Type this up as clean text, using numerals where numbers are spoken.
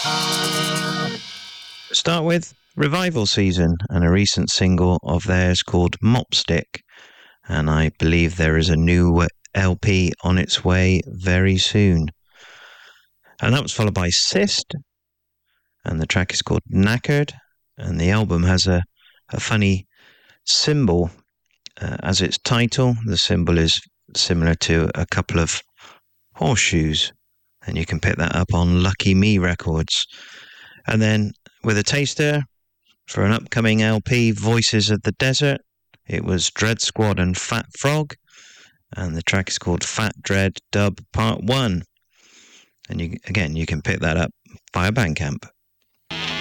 Start with Revival Season and a recent single of theirs called Mopstick. And I believe there is a new LP on its way very soon. And that was followed by Cyst, and the track is called Knackered, and the album has a funny symbol as its title. The symbol is similar to a couple of horseshoes, and you can pick that up on Lucky Me Records. And then with a taster for an upcoming LP, Voices of the Desert, it was Dread Squad and Fat Frog, and the track is called Fat Dread Dub Part 1. And you can pick that up via Bandcamp.